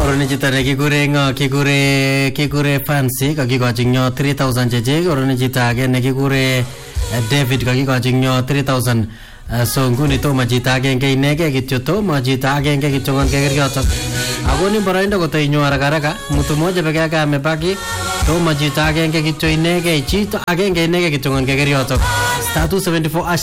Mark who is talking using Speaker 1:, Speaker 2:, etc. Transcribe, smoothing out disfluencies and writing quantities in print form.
Speaker 1: Oroni chita ne kikure Fancy kakikochi nyo 3000 chechek. Oroni chita age ne kikure David kakikochi nyo 3000. So nguni toma chita agenge inege kityo, toma chita agenge kityo ngon kekeryotok. Agoni boroindo kotoinyo haraka mtu mmoja peke yake amebaki. Toma chita agenge kityo inege, chito agenge inege kityo ngon kekeryotok. Star 274